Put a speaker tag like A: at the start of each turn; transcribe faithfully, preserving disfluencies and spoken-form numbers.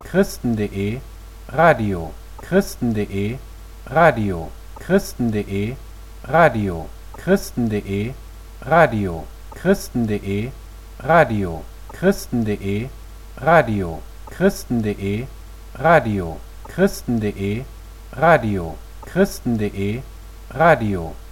A: christen.de, Radio, christen.de, Radio, christen.de, Radio, christen.de, Radio, christen.de, Radio, christen.de, Radio, christen.de, Radio, christen.de, Radio, christen.de, Radio